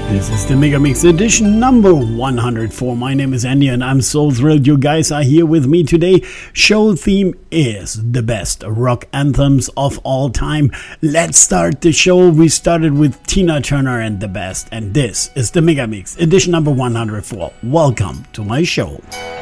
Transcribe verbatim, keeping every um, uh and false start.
This is the Megamix edition number one hundred four. My name is Andy and I'm so thrilled you guys are here with me today. Show theme is the best rock anthems of all time. Let's start the show. We started with Tina Turner and the best, and this is the Megamix edition number one hundred four. Welcome to my show.